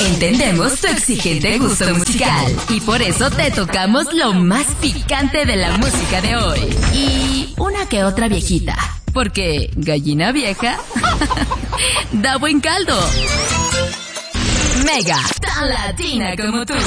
Entendemos tu exigente gusto musical y por eso te tocamos lo más picante de la música de hoy. Y una que otra viejita, porque gallina vieja da buen caldo. Mega, tan latina como tú.